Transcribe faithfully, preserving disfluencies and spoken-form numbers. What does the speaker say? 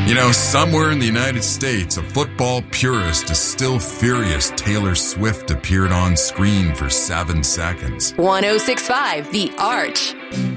You know, somewhere in the United States, a football purist is still furious Taylor Swift appeared on screen for seven seconds. one oh six point five The Arch.